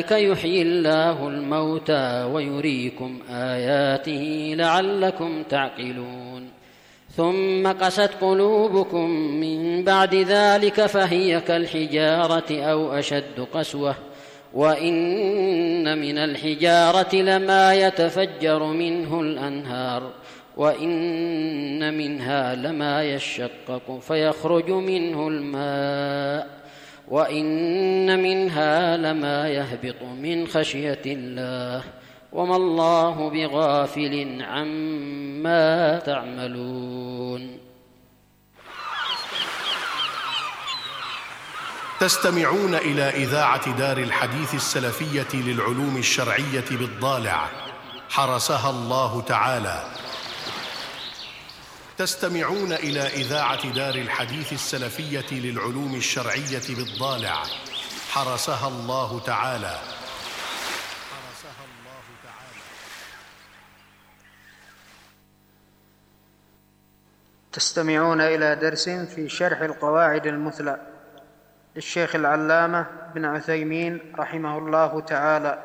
يحيي الله الموتى ويريكم آياته لعلكم تعقلون ثم قست قلوبكم من بعد ذلك فهي كالحجارة أو أشد قسوة وإن من الحجارة لما يتفجر منه الأنهار وإن منها لما يشقق فيخرج منه الماء وإن منها لما يهبط من خشية الله وما الله بغافل عما تعملون. تستمعون إلى إذاعة دار الحديث السلفية للعلوم الشرعية بالضالع حرسها الله تعالى. تستمعون إلى إذاعة دار الحديث السلفية للعلوم الشرعية بالضالع حرسها الله تعالى. تستمعون إلى درس في شرح القواعد المثلى للشيخ العلامة بن عثيمين رحمه الله تعالى.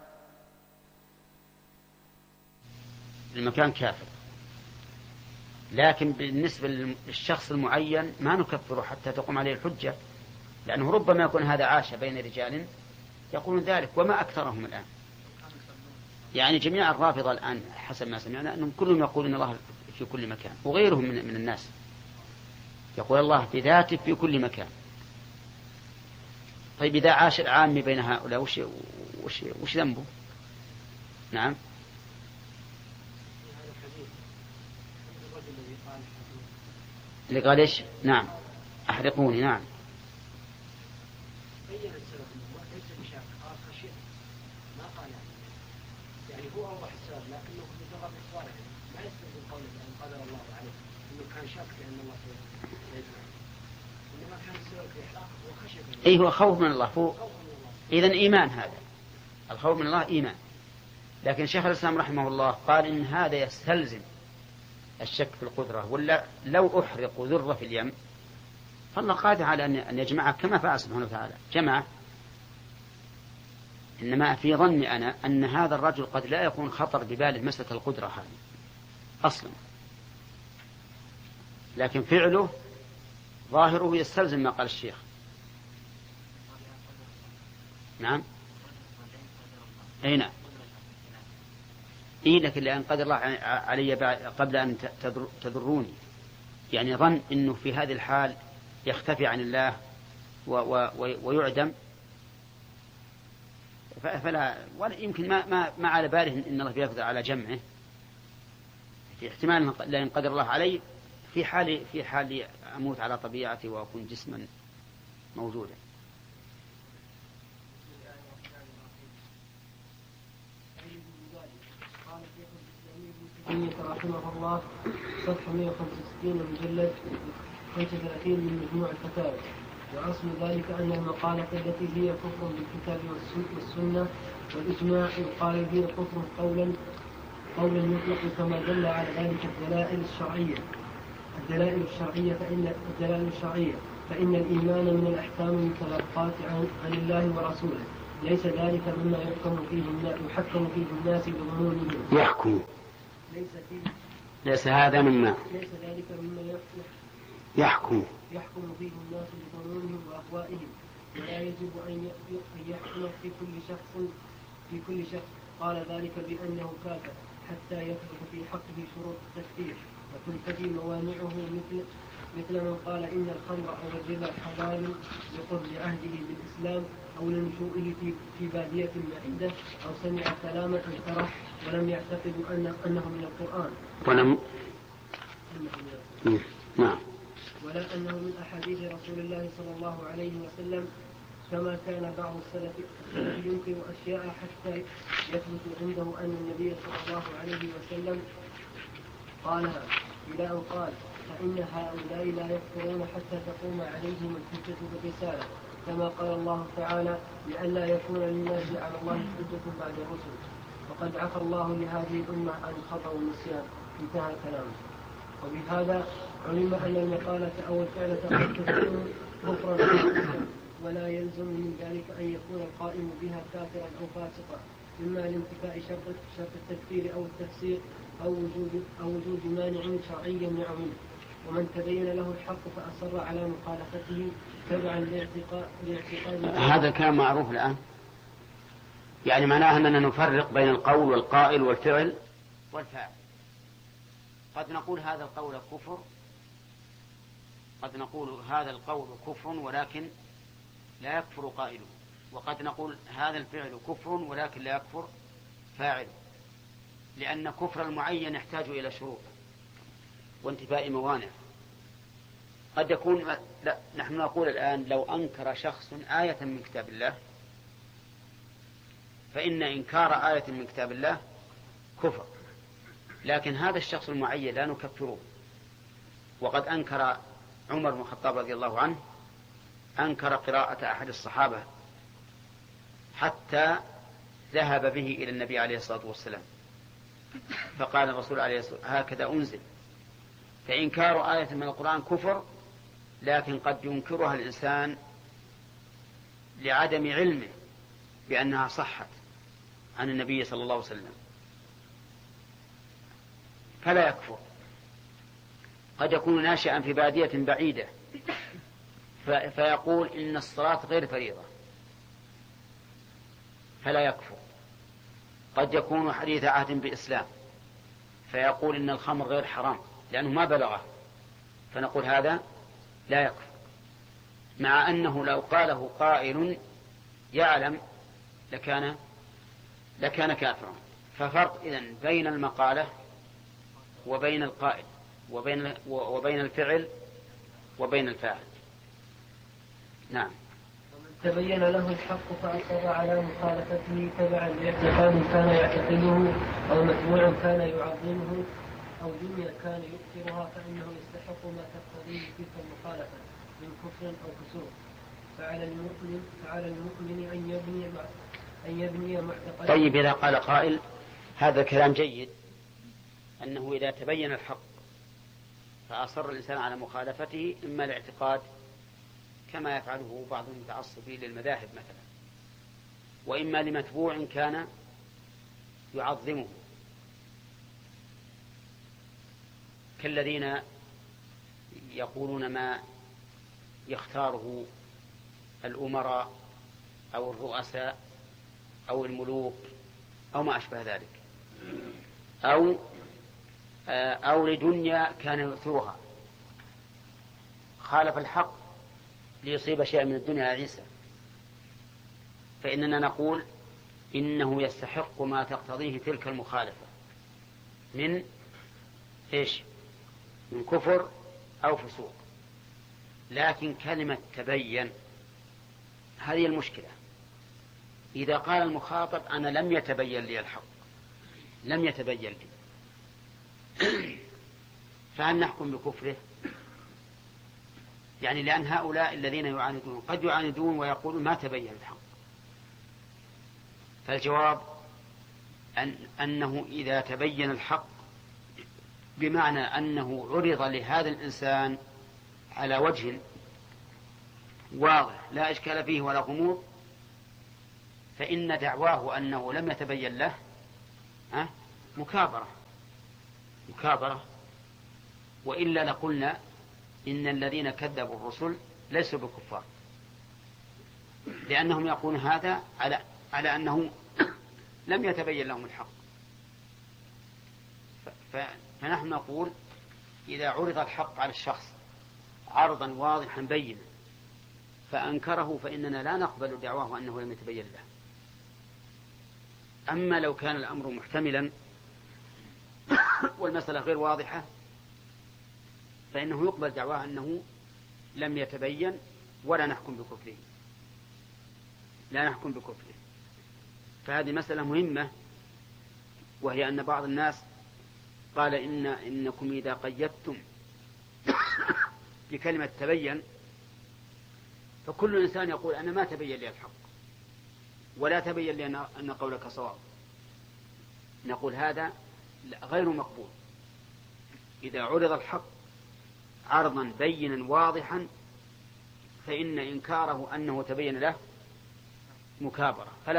المكان كافر، لكن بالنسبة للشخص المعين ما نكفره حتى تقوم عليه الحجة، لأنه ربما يكون هذا عاش بين رجال يقولون ذلك وما أكثرهم الآن. يعني جميع الرافضة الآن حسب ما سمعنا أنهم كلهم يقولون الله في كل مكان، وغيرهم من الناس يقول الله بذاته في كل مكان. طيب إذا عاش العام بين هؤلاء وش ذنبه؟ نعم. اللي قال إيش؟ نعم أحرقوني. نعم. يعني هو أوضح السبب، لكنه في لغة الصالح ما يستلزم قوله بأن قدر الله عليه إنه كان شاك بأن الله سيجمع، إنما كان السبب في إحراقه هو خشية. أي هو خوف من الله. إذن إيمان، هذا الخوف من الله إيمان. لكن شيخ الإسلام رحمه الله قال إن هذا يستلزم الشك في القدرة، ولا لو أحرق ذرة في اليم فالله قادر على أن يجمعه كما فعل سبحانه وتعالى جمعه. إنما في ظني أنا أن هذا الرجل قد لا يكون خطر بباله مسألة القدرة هذه أصلا، لكن فعله ظاهره يستلزم ما قال الشيخ. نعم. أي نعم. إيه، لكن لأن قدر الله علي قبل أن تضروني، يعني ظن أنه في هذه الحال يختفي عن الله ويعدم، فلا ولا يمكن ما على باله إن الله يقدر على جمعه. في احتمال لا ينقدر الله علي في حال أموت على طبيعتي وأكون جسما موجودا. رحمه الله صفحة 165 مجلد 35 من مجموع الفتاوى. وأصل ذلك أن المقالة التي هي كفر بالكتاب والسنة والإجماع يقال هي كفر قولا يطلق كما دل على ذلك الدلائل الشرعية فإن الإيمان من الأحكام المتلقاة عن الله ورسوله، ليس ذلك مما يحكم فيه الناس بظنونهم. ليس هذا مما ليس ذلك مما يحكم فيه الناس بظنونهم وأهوائهم، ولا يجب أن يحكم في كل شخص قال ذلك بأنه كافر حتى يثبت في حقه شروط التكفير وتنتفي موانعه، مثل من قال إن الخمر أو الربا حلال لقرب عهده بالإسلام أو لنشوئه في بادية بعيدة أو سمع كلاما أنكره ولم يعتقد أنه من القرآن ولا أنه من أحاديث رسول الله صلى الله عليه وسلم، كما كان بعض السلف ينكر أشياء حتى يثبت عنده أن النبي صلى الله عليه وسلم قالها، إلى أن قال فإن هؤلاء لا يكفرون حتى تقوم عليهم الحجة بالرسالة، كما قال الله تعالى لئلا يكون للناس على الله حجة بعد الرسل، وقد عفى الله لهذه الأمة عن الخطأ والنسيان. انتهى كلامه. وبهذا علم أن المقالة أو الفعلة قد تكون كفرا ولا يلزم من ذلك أن يكون القائم بها كافرا أو فاسقا، إما لانتفاء شرط التكفير أو التفسيق أو وجود مانع شرعي يمنع منه. ومن تبين له الحق فأصر على مخالفته تبعا لاعتقاد هذا كان معروف الآن، يعني معناه أننا نفرق بين القول والقائل والفعل والفاعل. قد نقول هذا القول كفر، قد نقول هذا القول كفر ولكن لا يكفر قائله، وقد نقول هذا الفعل كفر ولكن لا يكفر فاعله، لأن كفر المعين يحتاج إلى شروط وانتفاء موانع. قد يكون لا، نحن نقول الآن لو أنكر شخص آية من كتاب الله فإن إنكار آية من كتاب الله كفر، لكن هذا الشخص المعين لا نكفره. وقد أنكر عمر بن الخطاب رضي الله عنه، أنكر قراءة أحد الصحابة حتى ذهب به إلى النبي عليه الصلاة والسلام، فقال الرسول عليه الصلاة والسلام هكذا أنزل. فإنكار آية من القرآن كفر، لكن قد ينكرها الإنسان لعدم علمه بأنها صحت عن النبي صلى الله عليه وسلم فلا يكفر. قد يكون ناشئا في بادية بعيدة فيقول إن الصلاة غير فريضة فلا يكفر. قد يكون حديث عهد بإسلام فيقول إن الخمر غير حرام لأنه ما بلغه، فنقول هذا لا يكفر، مع أنه لو قاله قائل يعلم لكان كافرا. ففرق إذن بين المقالة وبين القائل وبين الفعل وبين الفاعل. نعم. تبين له الحق فأصر على مخالفته تبعا لاعتقاد كان يعتقده أو متبوع كان يعظمه أو دنيا كان يؤثرها، فإنه يستحق ما تقتضيه تلك المخالفة من كفر أو فسوق. فعلى المؤمن أن يبني معتقدا. طيب، إذا قال قائل هذا كلام جيد، أنه إذا تبين الحق فأصر الإنسان على مخالفته إما الاعتقاد كما يفعله بعض المتعصبين للمذاهب مثلا، وإما لمتبوع كان يعظمه كالذين يقولون ما يختاره الأمراء أو الرؤساء أو الملوك أو ما أشبه ذلك، أو لدنيا كان يؤثرها، خالف الحق ليصيب شيئا من الدنيا عيسى، فإننا نقول إنه يستحق ما تقتضيه تلك المخالفة من إيش؟ من كفر أو فسوق. لكن كلمة تبين هذه المشكلة. إذا قال المخاطب أنا لم يتبين لي الحق، لم يتبين لي، فهل نحكم بكفره؟ يعني لأن هؤلاء الذين يعاندون قد يعاندون ويقولون ما تبين الحق. فالجواب أنه إذا تبين الحق بمعنى أنه عرض لهذا الإنسان على وجه واضح لا إشكال فيه ولا غموض، فإن دعواه أنه لم يتبين له مكابرة، وإلا لقلنا إن الذين كذبوا الرسل ليسوا بكفار، لأنهم يقولون هذا على أنه لم يتبين لهم الحق. فنحن نقول إذا عرض الحق على الشخص عرضا واضحا بينا فأنكره فإننا لا نقبل دعواه أنه لم يتبين له. أما لو كان الأمر محتملا والمسألة غير واضحة فإنه يقبل دعواه أنه لم يتبين ولا نحكم بكفره. فهذه مسألة مهمة، وهي أن بعض الناس قال إنكم إذا قيدتم بكلمة تبين فكل إنسان يقول أنا ما تبين لي الحق ولا تبين لي أن قولك صواب. نقول هذا غير مقبول. إذا عرض الحق عرضا بينا واضحا فإن إنكاره أنه تبين له مكابرة فلا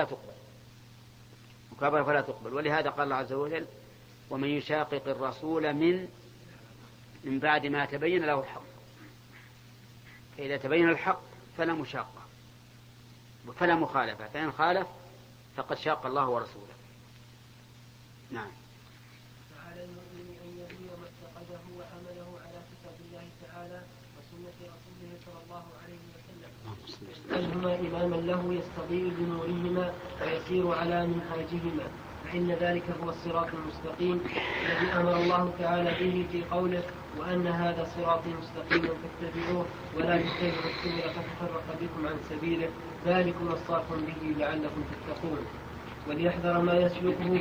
تقبل. ولهذا قال الله عز وجل: ومن يشاقق الرسول من بعد ما تبين له الحق. فإذا تبين الحق فلا مشاقة فلا مخالفة، فإن خالف فقد شاق الله ورسوله. نعم. فعلى المؤمن أن يبني ما اعتقده وعمله على كتاب الله تعالى وسنة رسوله صلى الله عليه وسلم، يجعلهما إماما له يستضيء بنورهما ويسير على منهاجهما، فإن ذلك هو الصراط المستقيم الذي أمر الله تعالى به في قوله: وأن هذا صراطي مستقيما فاتبعوه ولا تتبعوا السبل فتفرق بكم عن سبيله، ذلكم وصاكم به لعلكم تتقون. وليحذر ما يسلكه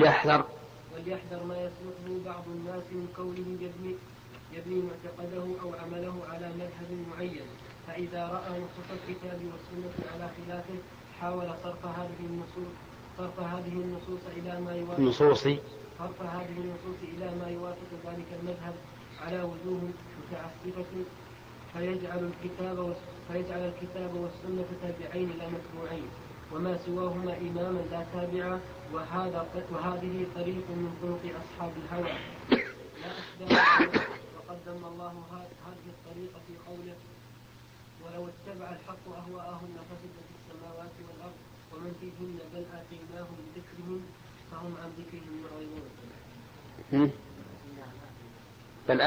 بعض الناس من كونه يبني معتقده أو عمله على مذهب معين، فإذا رأى نصوص الكتاب والسنة على خلافه حاول صرف هذه النصوص إلى ما يوافق ذلك المذهب على وجوه متعسفة، فيجعل الكتاب والسنة تابعين لا متبوعين، وما سواهما إماما لا تابعا، وهذه طريق من طرق أصحاب الهوى لا أشبه. وقد ذم الله هذه الطريقة في قوله: ولو اتبع الحق أهواءهم لفسدت السماوات والأرض ومن فيهن بل آتيناهم بذكرهم فهم عن ذكرهم معرضون. بل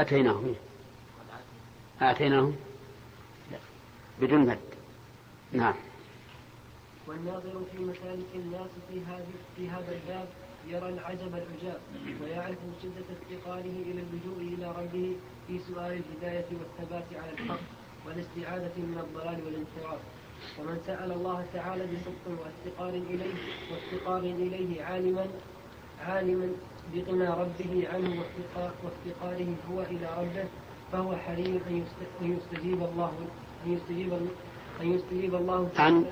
آتيناهم بدون مد. نعم. والناظر في مسالك الناس في هذا الباب يرى العجب العجاب، ويعرف شدة افتقاره إلى اللجوء إلى ربه في سؤال الهداية والثبات على الحق والاستعادة من الضلال والانحراف. ومن سأل الله تعالى بصدق وافتقار إليه عالما بغنى ربه عنه وافتقاره هو إلى ربه، فهو حري أن يستجيب الله تعالى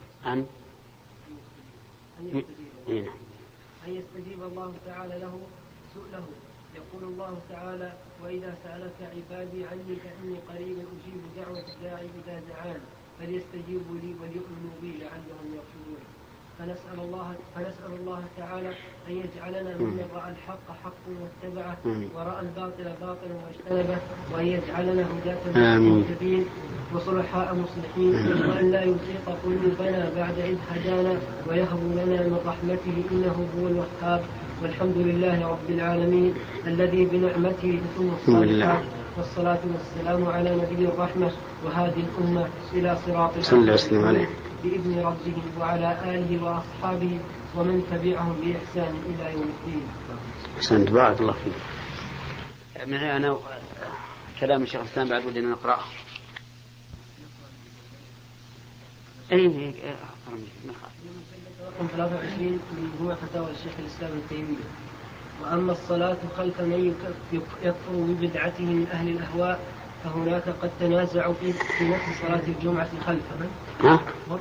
أن يستجيب الله تعالى له سؤله. يقول الله تعالى: وإذا سألك عبادي عني فإني قريب أجيب دعوة الداعي إذا دعان فليستجيبوا لي وليؤمنوا بي لعلهم يرشدون. فنسأل الله تعالى أن يجعلنا ممن رأى الحق حقا واتبعه ورأى الباطل باطلا واجتنبه، وأن يجعلنا هداة مهتدين وصلحاء مصلحين، وأن لا يزيغ قلوبنا بعد إذ هدانا ويهب لنا من رحمته إنه هو الوهاب. والحمد لله رب العالمين الذي بنعمته تتم الصالحات، والصلاة والسلام على نبي الرحمة وهذه الأمة إلى صراط الحق بإذن ربهم وعلى آله وأصحابه ومن تبعهم بإحسان إلى يوم الدين. أحسنت، بارك الله فيك. معي أنا كلام الشيخ الإسلام بعد ودنا نقرأه. رقم 23 من مجموع فتاوى الشيخ الإسلام ابن تيمية. وأما الصلاة خلف من يكفر ببدعته من أهل الأهواء فهناك قد تنازعوا في نفس صلاة الجمعة خلفه.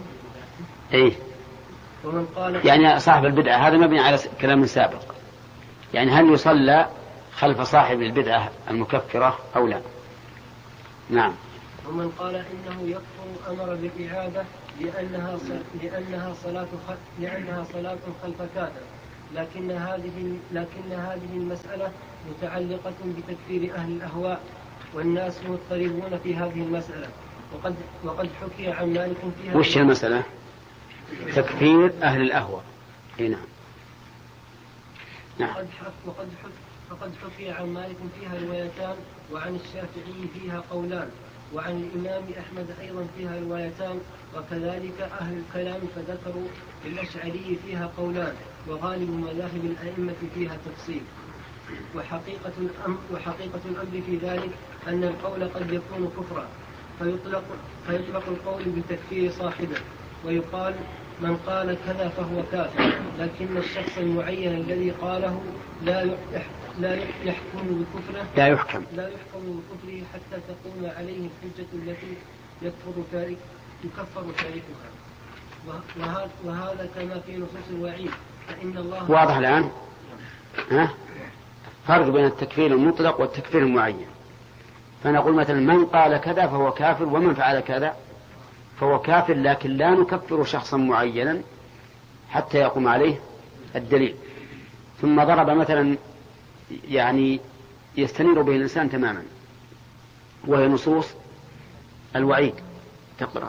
ومن قال يعني صاحب البدعة هذا مبني على كلام سابق، يعني هل يصلى خلف صاحب البدعة المكفرة أو لا؟ نعم. ومن قال إنه يكفر أمر بالإعادة لأنها صلاة خلف كافر، لكن هذه المسألة متعلقة بتكفير أهل الأهواء، والناس مضطربون في هذه المسألة، وقد حكي عن مالك فيها. وش المسألة؟ تكفير أهل الأهواء. نعم. وقد حكي عن مالك فيها روايتان، وعن الشافعي فيها قولان، وعن الإمام أحمد أيضا فيها روايتان، وكذلك أهل الكلام فذكروا للأشعري فيها قولان، وغالب مذاهب الأئمة فيها تفصيل. وحقيقة الأمر في ذلك أن القول قد يكون كفرا، فيطلق القول بتكفير صاحبه، ويقال من قال كذا فهو كافر، لكن الشخص المعين الذي قاله لا يحكم بكفره حتى تقوم عليه الحجة التي يكفر تاركها. وهذا كما في نصوص الوعيد، فإن الله واضح الآن. فرق بين التكفير المطلق والتكفير المعين. فنقول مثلا من قال كذا فهو كافر، ومن فعل كذا فهو كافر، لكن لا نكفر شخصا معينا حتى يقوم عليه الدليل. ثم ضرب مثلا يعني يستنير به الإنسان تماما، وهي نصوص الوعيد. تقرأ.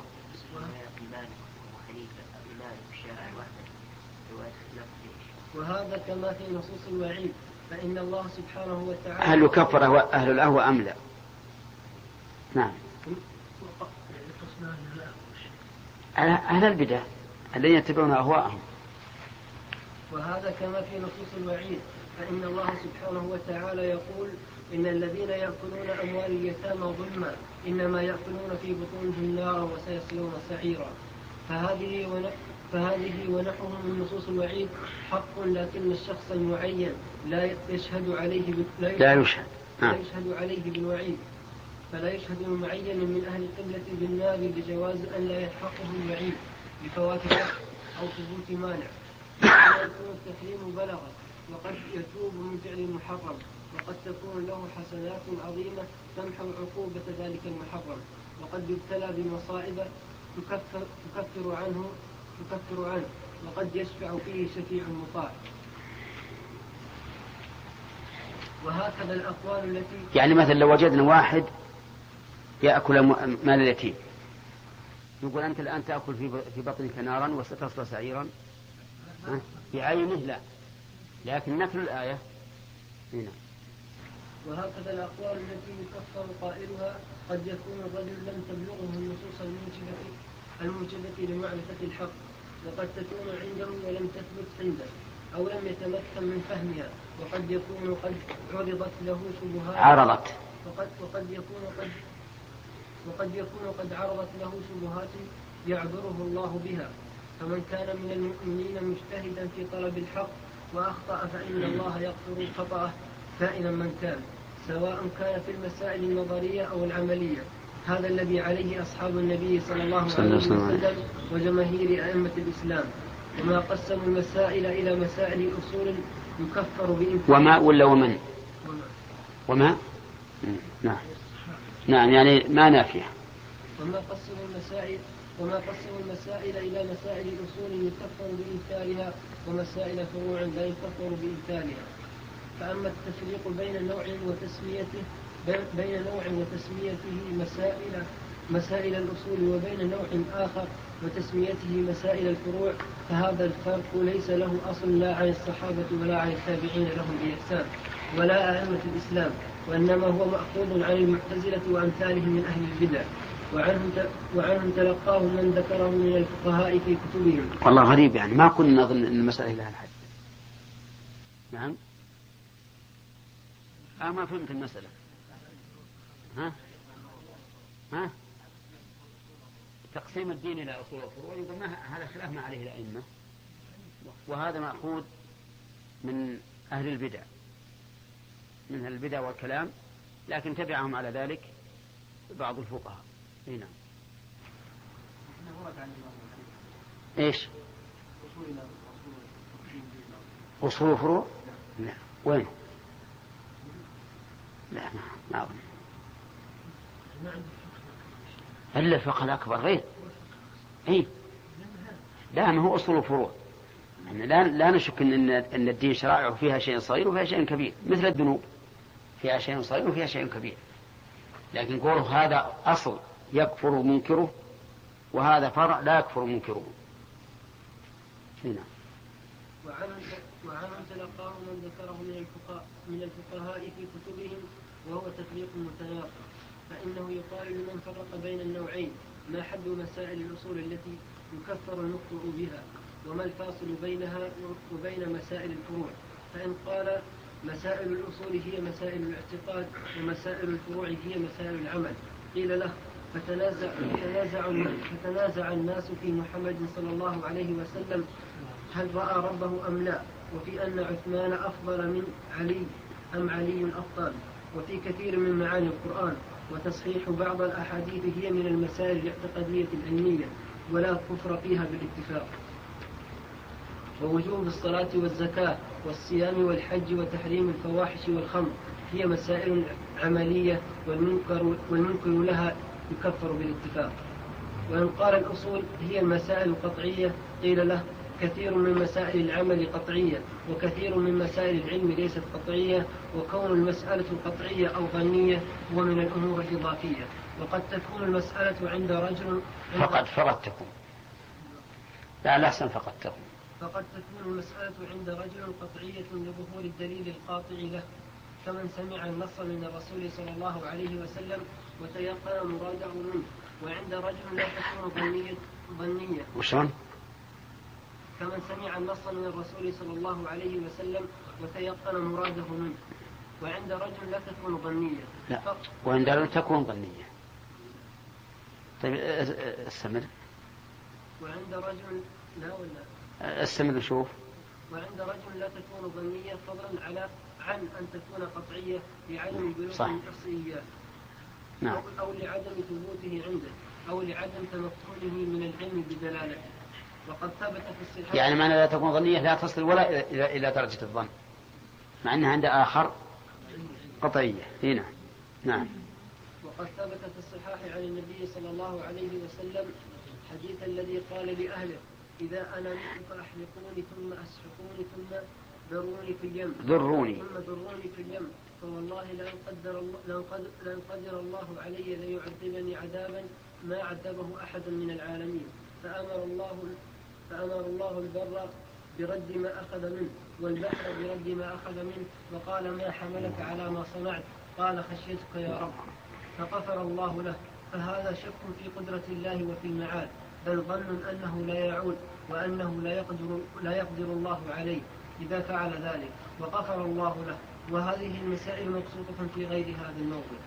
وهذا كما في نصوص الوعيد، فإن الله سبحانه وتعالى هل يكفر أهل الأهوى أم لا؟ نعم. أهل البدع الذين يتبعون أهواءهم. وهذا كما في نصوص الوعيد، فإن الله سبحانه وتعالى يقول: إن الذين يأكلون أموال اليتامى ظلما إنما يأكلون في بطونهم نارا وسيصلون سعيرا. فهذه ونحوه من نصوص الوعيد حق، لكن الشخص المعين لا يشهد عليه بالوعيد، فلا يشهد المعين من أهل القبلة بالنار لجواز أن لا يلحقه الوعيد بفوات حق أو ثبوت مانع. ويكون التحريم بلغا، وقد يتوب من فعل المحرم، وقد تكون له حسنات عظيمة تمحو عقوبة ذلك المحرم، وقد يبتلى بمصائب تكفر عنه، وقد يشفع فيه شفيع مطاع. وهكذا الأقوال التي يعني مثلا لو وجدنا واحد يأكل مال اليتيم، يقول أنت الآن تأكل في بطنك نارا وستصل سعيرا، بعينه لا، لكن نكل الآية هنا. وهكذا الأقوال التي يكفر قائلها قد يكون الرجل لم تبلغه النصوص الموجبة لمعرفة الحق، وقد تكون عنده ولم تثبت عنده، أو لم يتمكن من فهمها، وقد يكون قد عرضت له شبهات وقد يكون قد عرضت له شبهات يعذره الله بها. فمن كان من المؤمنين مجتهدا في طلب الحق وأخطأ فإن الله يغفر الخطأ كائنا من كان، سواء كان في المسائل النظرية أو العملية. هذا الذي عليه أصحاب النبي صلى الله عليه وسلم وجماهير أئمة الإسلام. وما قسموا المسائل إلى مسائل أصول يكفر بإمكان وما نعم يعني ما نافية. وما قسموا المسائل إلى مسائل أصول يكفر بإمثالها ومسائل فروع لا يكفر بإمثالها. فأما التفريق بين نوع وتسميته مسائل الأصول وبين نوع آخر وتسميته مسائل الفروع، فهذا الفرق ليس له أصل لا عن الصحابة ولا عن التابعين لهم بإحسان ولا أئمة الإسلام، وإنما هو مأخوذ عن المعتزلة وأمثالهم من أهل البدع، وعنهم تلقاه من ذكره من الفقهاء في كتبهم. والله غريب، يعني ما كنا نظن أن المسألة لها الحد. نعم ما فهمت المسألة. ها تقسيم الدين إلى أصول وفروع، يقول هذا خلاف ما عليه الأئمة، وهذا مأخوذ من أهل البدع والكلام، لكن تبعهم على ذلك بعض الفقهاء. هنا إيش أصول وفروع؟ لا. وين؟ لا ما أظن. إلا الفقه الأكبر غير. لا ما هو أصول وفروع، يعني لا نشك أن الدين شرائع فيها شيء صغير وفيها شيء كبير، مثل الذنوب فيها شيء صغير وفيها شيء كبير، لكن قوله هذا أصل يكفر منكره وهذا فرع لا يكفر منكره. هنا وعنهم تلقاه من ذكره من الفقهاء في كتبهم، وهو تفريق متناقض. فإنه يقال لمن فرق بين النوعين: ما حد مسائل الأصول التي يكفر المخطئ بها، وما الفاصل بينها وبين مسائل الفروع. فإن قال مسائل الأصول هي مسائل الاعتقاد ومسائل الفروع هي مسائل العمل، قيل له فتنازع الناس في محمد صلى الله عليه وسلم هل رأى ربه أم لا، وفي أن عثمان أفضل من علي أم علي أفضل، وفي كثير من معاني القرآن. وتصحيح بعض الأحاديث هي من المسائل الاعتقادية العلمية ولا كفر فيها بالاتفاق. ووجوب الصلاة والزكاة والصيام والحج وتحريم الفواحش والخمر هي مسائل عملية، والمنكر لها يكفر بالاتفاق. وإن قال الأصول هي المسائل القطعية قيل له كثير من مسائل العمل قطعية وكثير من مسائل العلم ليست قطعية، وكون المسألة قطعية أو ظنية هو من الأمور الإضافية. وقد تكون المسألة عند رجل فقد تكون لا لحسن فقد تكون المسألة عند رجل قطعية لظهور الدليل القاطع له، كمن سمع النص من الرسول صلى الله عليه وسلم وتيقن مراده منه. وعند رجل لا تكون ظنية وشون؟ كمن سمع النص من الرسول صلى الله عليه وسلم وتيقن مراده منه. وعند رجل لا تكون ظنية. لا، وعند رجل تكون ظنية. طيب استمر. وعند رجل لا ولا استمر نشوف. وعند رجل لا تكون ظنية فضلا عن أن تكون قطعية لعدم بلوغ الإحصائيات، نعم، أو لعدم ثبوته عنده، أو لعدم تمكنه من العلم بدلالته. وقد ثبت في الصحاح يعني معنى لا تكون ظنية لا تصل ولا إلى درجة الظن، مع أنها عند آخر قطعية هنا. نعم. وقد ثبت في الصحاح عن النبي صلى الله عليه وسلم حديث الذي قال لأهله إذا أنا مت فأحرقوني ثم أسحقوني ثم ذروني في اليم فوالله لن قدر الله علي ليعذبني عذابا ما عذبه أحد من العالمين. فأمر الله البر برد ما أخذ منه والبحر برد ما أخذ منه، وقال ما حملك على ما صنعت؟ قال خشيتك يا رب، فغفر الله له. فهذا شك في قدرة الله وفي المعاد، بل ظن أنه لا يعود وأنه لا يقدر الله عليه إذا فعل ذلك، وغفر الله له. وهذه المسائل مبسوطة في غير هذا الموضوع.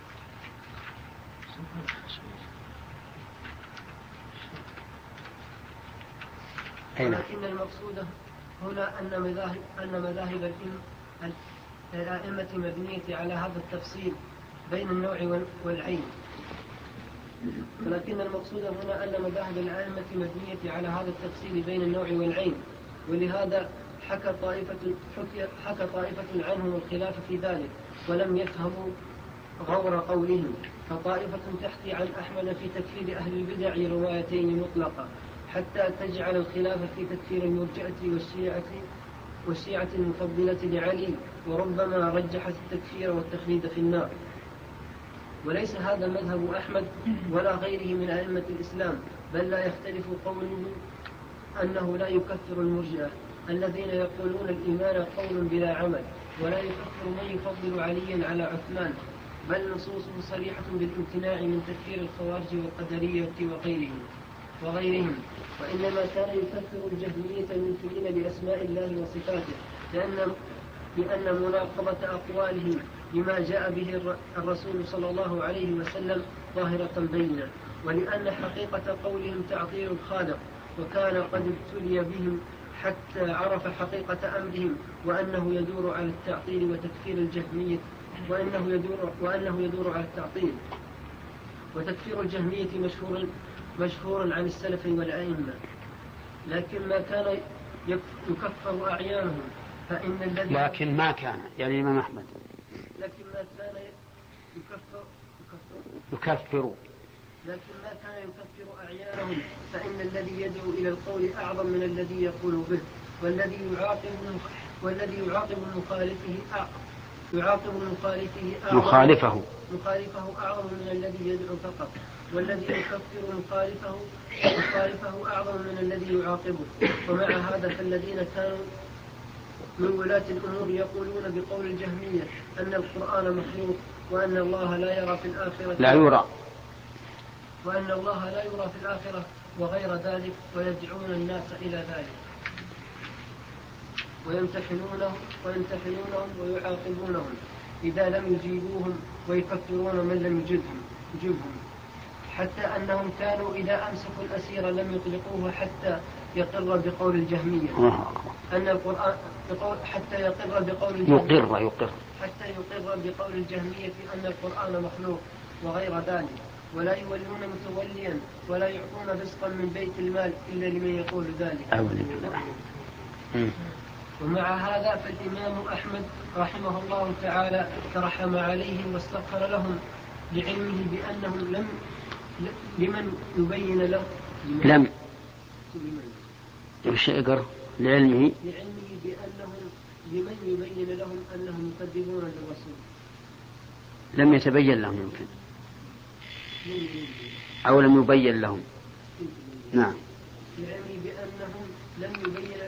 ولكن المقصود هنا أن مذاهب الأئمة مبنية على هذا التفصيل بين النوع والعين. ولكن المقصود هنا أن مذاهب الأئمة مبنية على هذا التفصيل بين النوع والعين، ولهذا حكى طائفة عنهم الخلاف في ذلك ولم يفهموا غور قولهم. فطائفة تحكي عن أحمد في تكفير أهل البدع روايتين مطلقة حتى تجعل الخلاف في تكفير المرجئة والشيعة المفضلة لعلي، وربما رجحت التكفير والتخليد في النار. وليس هذا مذهب أحمد ولا غيره من أئمة الإسلام، بل لا يختلف قوله أنه لا يكفر المرجئة الذين يقولون الإيمان قول بلا عمل، ولا يكفر من يفضل عليا على عثمان، بل نصوصه صريحة بالامتناع من تكفير الخوارج والقدرية وغيرهم. وإنما كان يكفر الجهمية المنكرين بأسماء الله وصفاته، لأن مناقضة أقوالهم لما جاء به الرسول صلى الله عليه وسلم ظاهرة بينة، ولأن حقيقة قولهم تعطيل الخالق، وكان قد ابتلي بهم حتى عرف حقيقة أمرهم، وأنه يدور على التعطيل وتكفير الجهمية، وأنه يدور على التعطيل وتكفير الجهمية مشهور عن السلف والأئمة. لكن ما كان يكفر أعيانهم فإن الذي لكن ما كان يعني الإمام أحمد لكن ما كان يكفر أعيانهم فإن الذي يدعو إلى القول أعظم من الذي يقول به، والذي يعاقب مخالفه أعظم من الذي يدعو فقط، والذي يكفر مخالفه أعظم من الذي يعاقبه. ومع هذا فالذين كانوا من ولاة الأمور يقولون بقول الجهمية أن القرآن مخلوق، وأن الله لا يرى في الآخرة وغير ذلك، ويدعون الناس إلى ذلك ويمتحنونهم ويعاقبونهم إذا لم يجيبوهم، ويكفرون من لم يجبهم، حتى أنهم كانوا إذا أمسكوا الأسير لم يطلقوه حتى يقر بقول الجهمية أن القرآن حتى يقر بقول الجهمية أن القرآن مخلوق وغير ذلك، ولا يولون متوليا ولا يعطون رزقا من بيت المال إلا لمن يقول ذلك. ومع هذا فالإمام أحمد رحمه الله تعالى ترحم عليهم واستغفر لهم لعلمه لمن يبين له لم ايش اقرأ لعلمه بأنهم لمن يبين لهم أنهم يكذبون للرسول. لم يتبين لهم يمكن أو لم يبين لهم. نعم. لعلمي بأنهم لم يبين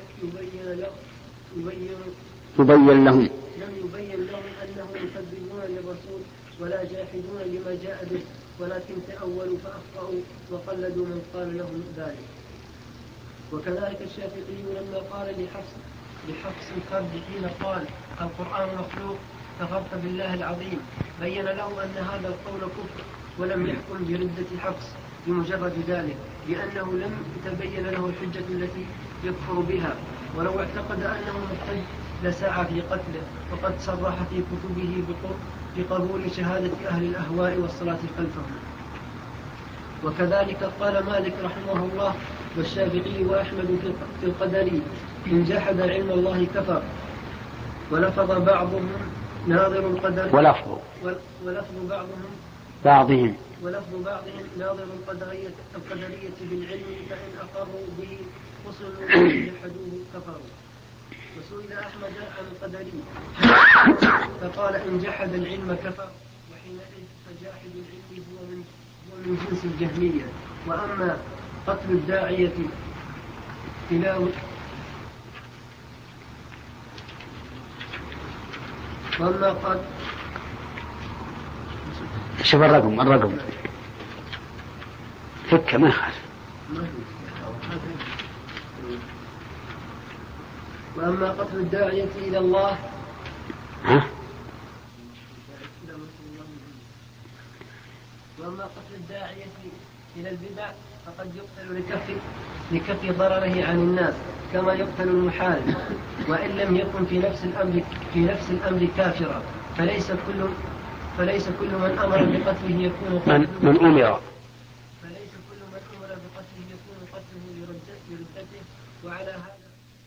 لهم أنهم يكذبون للرسول ولا جاحدون لما جاء به، ولكن تأولوا فأخطأوا وقلدوا من قال لهم ذلك. وكذلك الشافعي لما قال لحفص الفرد حين قال القرآن مخلوق كفرت بالله العظيم، بين له أن هذا القول كفر، ولم يحكم بردة حفص بمجرد ذلك، لأنه لم تبين له الحجة التي يكفر بها، ولو اعتقد أنه مرتد لسعى في قتله، وقد صرح في كتبه بقبول شهادة أهل الأهواء والصلاة خلفهم. وكذلك قال مالك رحمه الله والشافعي وأحمد في القدري إن جحد علم الله كفر. ولفظ بعضهم ناظر القدر ولفظ بعضهم ناظر القدرية بالعلم، فإن أقروا به وصلوا وإن جحدوه كفروا. وسئل أحمد عن القدري فقال إن جحد العلم كفر، وحينئذ فجاحد العلم هو من جنس الجهمية. وأما قتل الداعية إلى وأما قتل شوف الرقم فك ما يخالف. وأما قتل الداعية إلى الله وأما قتل الداعية إلى البدع فقد يقتل لكف ضرره عن الناس كما يقتل المحال، وإن لم يكن في نفس الأمر كافرا، فليس كل من أمر بقتله يكون قتله لردته، وعلى هذا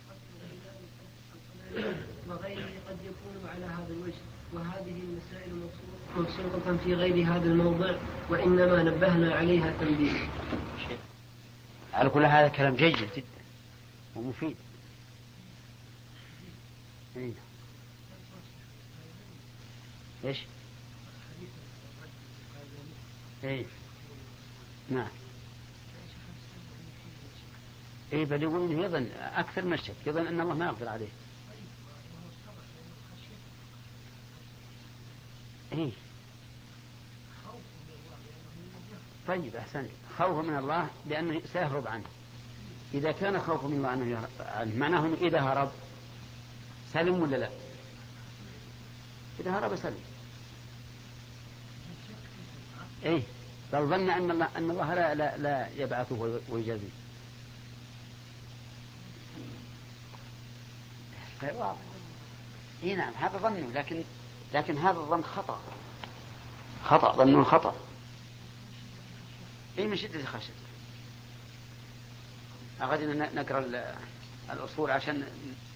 وغيره قد يكون على هذا الوجه. وهذه المسائل مبسوطة في غير هذا الموضع، وإنما نبهنا عليها تنبيه. على كل هذا كلام جيد جدا ومفيد. ايش؟ نعم. بل يقول يظن أكثر من الشك، يظن أن الله ما يغفر عليه. طيب أحسن، خوف من الله لأنه سيهرب عنه. إذا كان خوف من الله أنه يهرب عنه، معناه أنه إذا هرب سلم ولا لا؟ إذا هرب سلم. بل ظن أن الله لا يبعثه ويجازيه. نعم هذا ظنه، لكن هذا الظن خطأ ظنه خطأ. من شدة خشيته. أغادنا نقرأ الأصول عشان